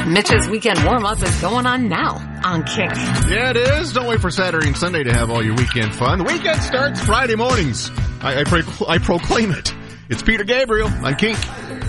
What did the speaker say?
Mitch's weekend warm-up is going on now on Kink. Yeah, it is. Don't wait for Saturday and Sunday to have all your weekend fun. The weekend starts Friday mornings. I proclaim it. It's Peter Gabriel on Kink.